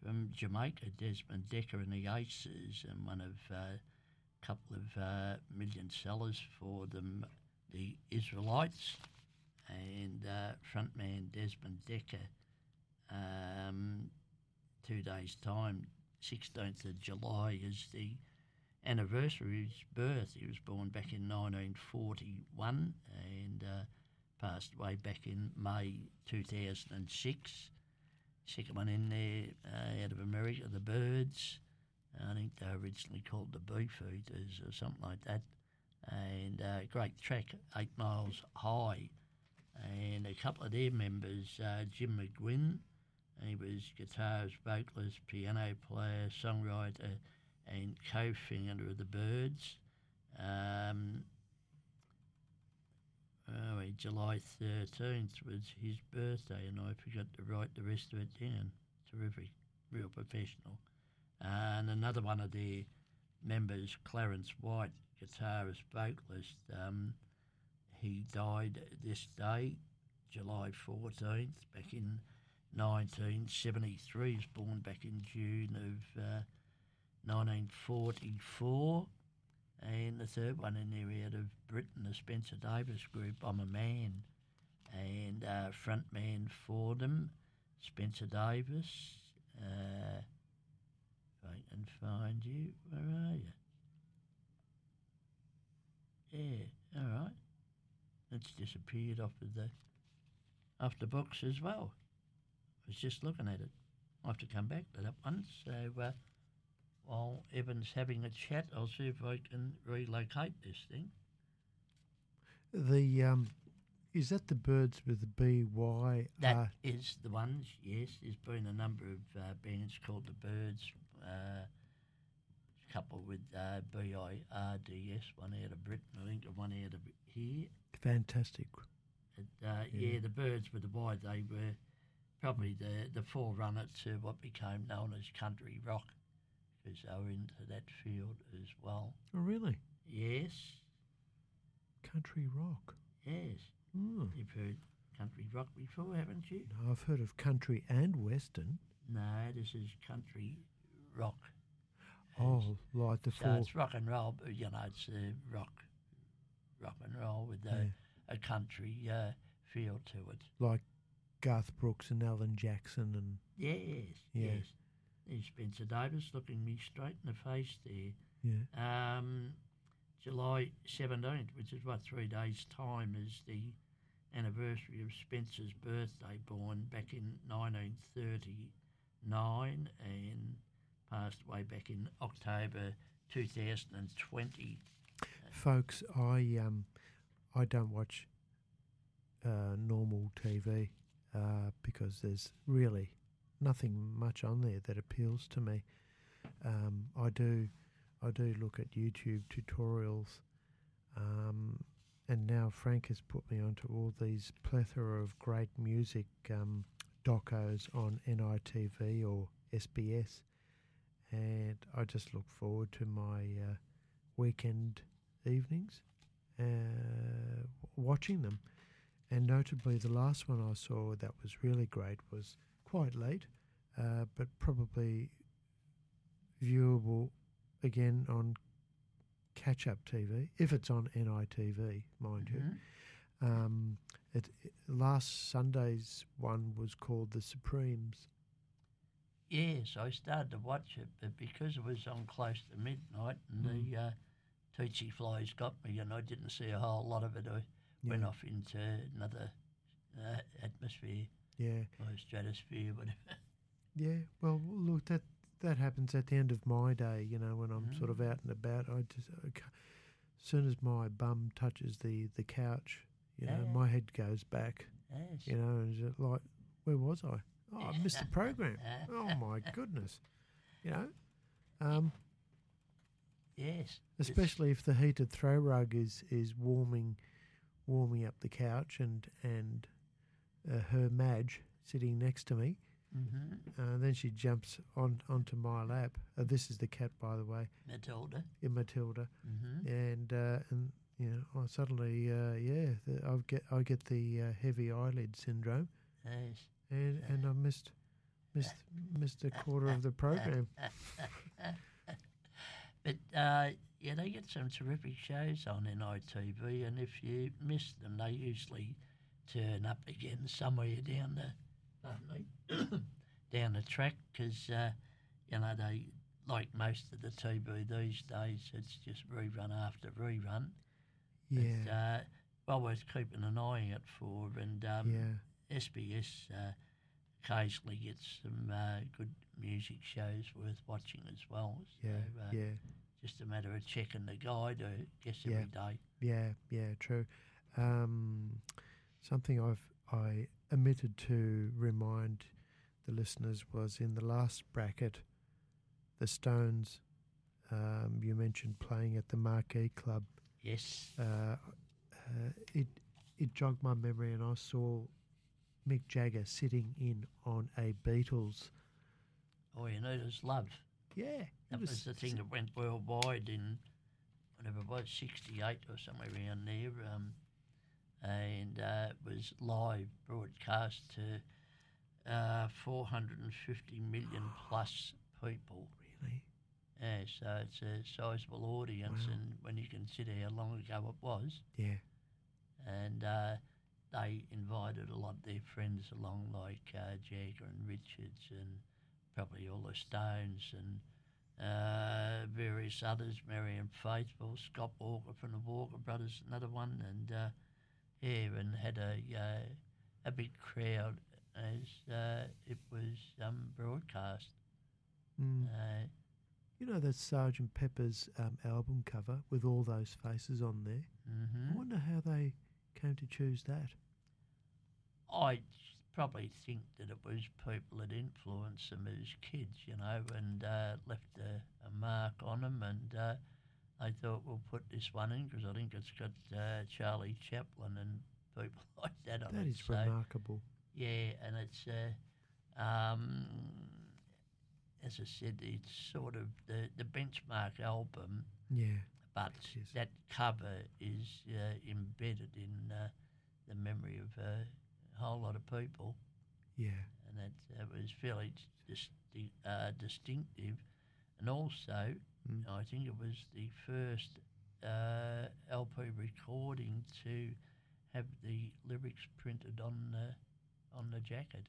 from Jamaica, Desmond Decker and the Aces, and one of a couple of million sellers for them, the Israelites, and frontman Desmond Decker. 2 days' time, 16th of July, is the anniversary of his birth. He was born back in 1941 and passed away back in May 2006. Second one in there out of America, the Byrds. I think they were originally called the Beefeaters or something like that. And great track, 8 Miles High. And a couple of their members, Jim McGuinn, he was guitarist, vocalist, piano player, songwriter, and co-founder of the Byrds. July 13th was his birthday, and I forgot to write the rest of it down. Terrific, real professional. And another one of their members, Clarence White, guitarist, vocalist, he died this day, July 14th, back in 1973. He was born back in June of 1944. And the third one in there out of Britain, the Spencer Davis Group, I'm a Man, and frontman for them, Spencer Davis. If I can find you, where are you? Yeah, all right. It's disappeared off the books as well. I was just looking at it. I'll have to come back to that one. So while Evan's having a chat, I'll see if I can relocate this thing. Is that the Byrds with the B-Y? That is the ones, yes. There's been a number of bands called the Byrds, couple with B-I-R-D-S, one out of Britain, I think, and one out of here. Fantastic. Yeah, the Byrds with the Y, they were probably the forerunner to what became known as country rock, because they were into that field as well. Oh, really? Yes. Country rock? Yes. Mm. You've heard country rock before, haven't you? No, I've heard of country and western. No, this is country rock. Oh, like the So it's rock and roll, but, it's rock and roll with a country feel to it. Like Garth Brooks and Alan Jackson and... Yes. There's Spencer Davis looking me straight in the face there. Yeah. July 17th, which is 3 days' time, is the anniversary of Spencer's birthday, born back in 1939 and passed away back in October 2020. Folks, I don't watch normal TV because there's really nothing much on there that appeals to me. I do look at YouTube tutorials, and now Frank has put me onto all these plethora of great music docos on NITV or SBS, and I just look forward to my weekend evenings watching them. And notably, the last one I saw that was really great was quite late, but probably viewable again on catch-up TV, if it's on NITV, mind you. Last Sunday's one was called The Supremes. Yes, I started to watch it, but because it was on close to midnight and the Tsetse flies got me and I didn't see a whole lot of it, I went off into another atmosphere. Yeah. Or stratosphere, whatever. Yeah, well, look, that happens at the end of my day, when I'm sort of out and about. As soon as my bum touches the couch, my head goes back. Yes. And it's like, where was I? Oh, I missed the program. Oh, my goodness. Yes. Especially if the heated throw rug is warming up the couch and her Madge sitting next to me. Mm-hmm. Then she jumps onto my lap. This is the cat, by the way. Matilda. Yeah, Matilda. Mm-hmm. And I suddenly, I get the heavy eyelid syndrome. Yes. And I missed Missed a quarter of the program. But yeah, they get some terrific shows on NITV, and if you miss them, they usually turn up again somewhere down down the track because they, like most of the TV these days, it's just rerun after rerun. Yeah. But, well worth keeping an eye out for, and SBS occasionally gets some good music shows worth watching as well. So, just a matter of checking the guide, I guess, every day. Yeah, true. Something I omitted to remind the listeners was in the last bracket, the Stones, you mentioned playing at the Marquee Club. Yes. It jogged my memory, and I saw Mick Jagger sitting in on a Beatles. Oh, you know, there's Love. Yeah. That was the thing that went worldwide in, whatever it was, 68 or somewhere around there. And it was live broadcast to 450 million plus people. Really? Yeah, so it's a sizable audience, and when you consider how long ago it was. Yeah. And they invited a lot of their friends along, like Jagger and Richards, and probably all the Stones, and various others, Marianne Faithfull, Scott Walker from the Walker Brothers, another one, and and had a big crowd as it was broadcast. You know that Sgt. Pepper's album cover with all those faces on there? Mm-hmm. I wonder how they came to choose that. I probably think that it was people that influenced them as kids, and left a mark on them, and they thought, we'll put this one in because I think it's got Charlie Chaplin and people like that on it. That is remarkable. Yeah, and it's, as I said, it's sort of the benchmark album. Yeah. But that cover is embedded in the memory of a whole lot of people. Yeah. And that was fairly distinctive. And also, I think it was the first LP recording to have the lyrics printed on the jacket.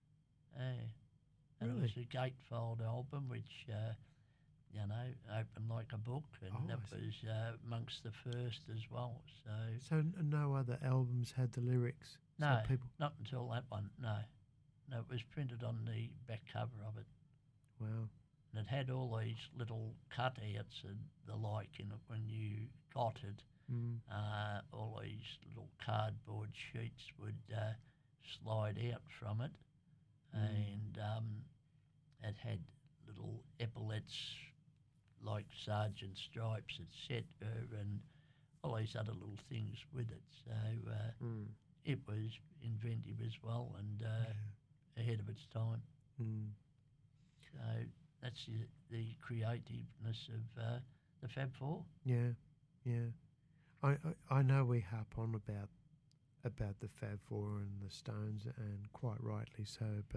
And really? It was a gatefold album, which opened like a book, and that was amongst the first as well. So no other albums had the lyrics? No, so people... not until that one, no. No, it was printed on the back cover of it. Wow. And it had all these little cutouts and the like in it when you got it. All these little cardboard sheets would slide out from it. And it had little epaulets like Sergeant Stripes, etc., and all these other little things with it. So it was inventive as well, and ahead of its time. So that's the creativeness of the Fab Four. Yeah. I know we harp on about the Fab Four and the Stones, and quite rightly so, but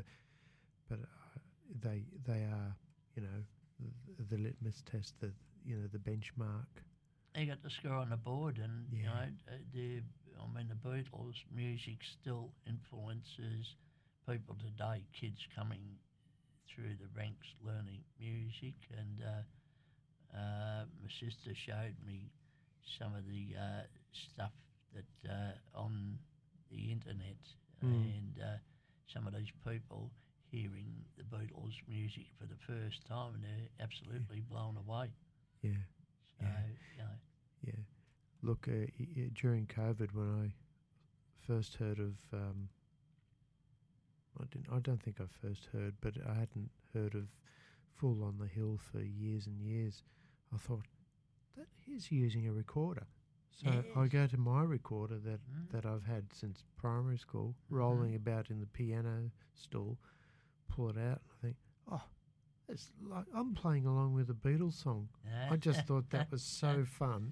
they are, the litmus test, the benchmark. They got the score on the board, and the Beatles' music still influences people today. Kids coming through the ranks learning music, and my sister showed me some of the stuff that on the internet, and some of these people hearing the Beatles' music for the first time, and they're absolutely blown away. Yeah. So, Yeah. Look, during COVID, when I first heard of, I don't think I first heard, but I hadn't heard of Full on the Hill for years and years. I thought, that he's using a recorder. So I go to my recorder that I've had since primary school, rolling about in the piano stool, pull it out, and I think, it's like I'm playing along with a Beatles song. I just thought that was so fun.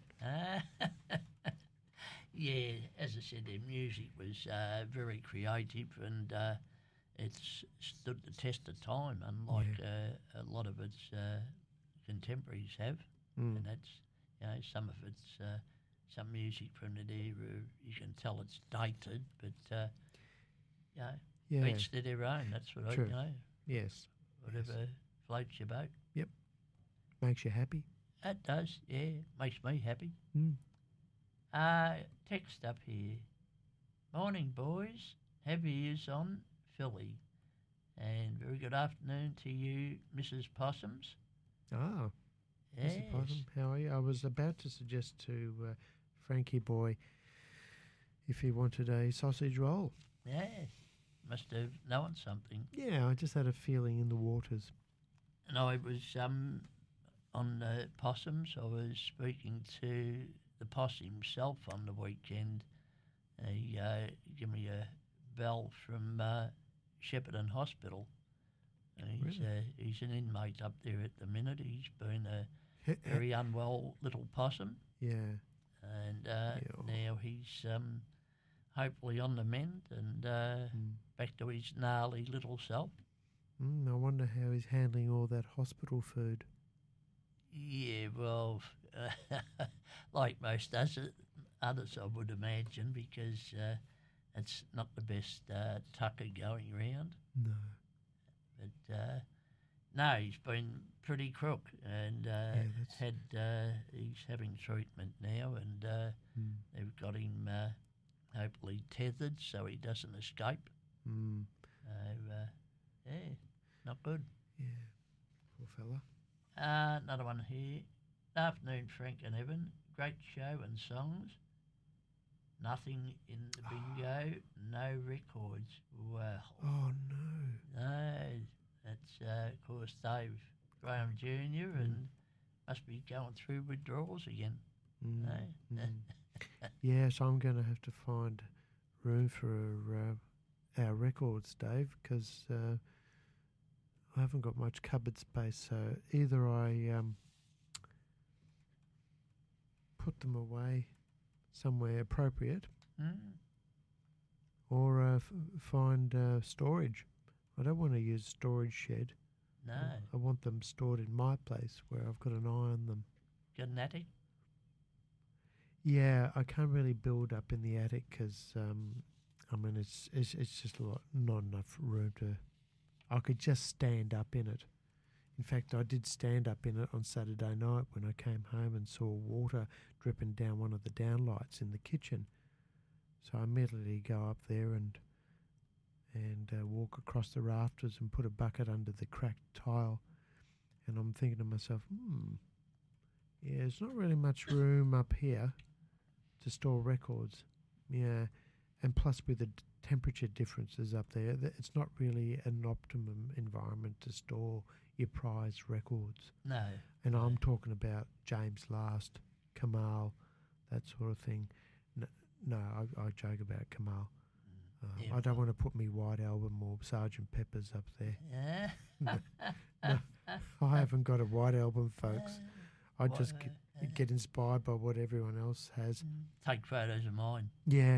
Yeah, as I said, their music was very creative, and it's stood the test of time, unlike a lot of its contemporaries have. Mm. And that's, some of it's some music from that era. You can tell it's dated, but Yeah. each to their own. That's what True. Yes. whatever floats your boat. Makes you happy. That does, yeah, makes me happy. Mm. Text up here. Morning, boys. Have ears on Philly. And very good afternoon to you, Mrs. Possums. Ah, Yes. Mr. Possum, how are you? I was about to suggest to Frankie Boy if he wanted a sausage roll. Yeah, must have known something. Yeah, I just had a feeling in the waters. And I was on the Possums. I was speaking to the possum himself on the weekend. He gave me a bell from Shepparton Hospital. And he's an inmate up there at the minute. He's been a very unwell little possum. Yeah. And now he's hopefully on the mend and back to his gnarly little self. I wonder how he's handling all that hospital food. Yeah, well, like most others, I would imagine, because it's not the best tucker going round. No. But no, he's been pretty crook, and he's having treatment now, and they've got him hopefully tethered so he doesn't escape. Yeah, not good. Yeah, poor fella. Another one here. Afternoon, Frank and Evan. Great show and songs. Nothing in the bingo. No records. Wow. Oh, no. No, that's, of course, Dave Graham Jr. and must be going through withdrawals again. No? Yeah, so I'm going to have to find room for our records, Dave, because I haven't got much cupboard space. So either I put them away somewhere appropriate or find storage. I don't want to use storage shed. No. I want them stored in my place where I've got an eye on them. Got an attic? Yeah, I can't really build up in the attic because, it's just not enough room to... I could just stand up in it. In fact, I did stand up in it on Saturday night when I came home and saw water dripping down one of the downlights in the kitchen. So I immediately go up there and walk across the rafters and put a bucket under the cracked tile. And I'm thinking to myself, yeah, there's not really much room up here to store records. Yeah, and plus with the temperature differences up there, it's not really an optimum environment to store your prized records. No. And I'm talking about James Last, Kamal, that sort of thing. No, I joke about Kamal. I don't want to put me White Album or Sgt. Pepper's up there. Yeah. No, I haven't got a White Album, folks. I just get inspired by what everyone else has. Take photos of mine. Yeah.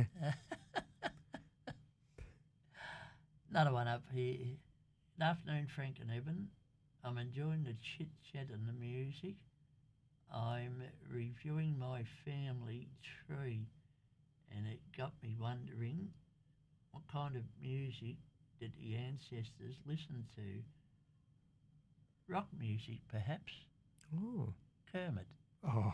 Another one up here. Good afternoon, Frank and Evan. I'm enjoying the chit-chat and the music. I'm reviewing my family tree, and it got me wondering what kind of music did the ancestors listen to? Rock music, perhaps? Oh. Kermit. Oh.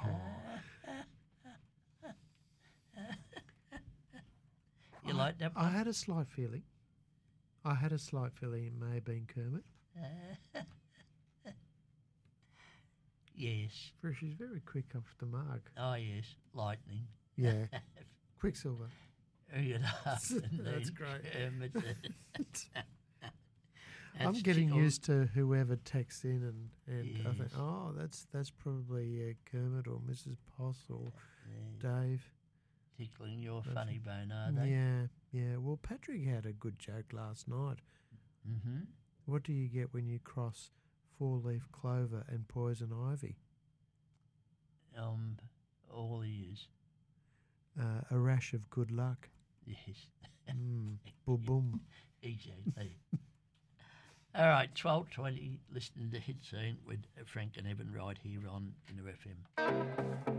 You like that one? I had a slight feeling. It may have been Kermit. Yes. For she's very quick off the mark. Oh, yes. Lightning. Yeah. Quicksilver. Good afternoon. That's great. Kermit. I'm getting used to whoever texts in and Yes. I think, oh, that's probably Kermit or Mrs. Poss or Dave. Tickling your funny bone, are they? Yeah. Well, Patrick had a good joke last night. Mm-hmm. What do you get when you cross four-leaf clover and poison ivy? All ears. A rash of good luck. Yes. Boom, boom. Exactly. All right, 12:20, listening to Hit Scene with Frank and Evan right here on Inner FM.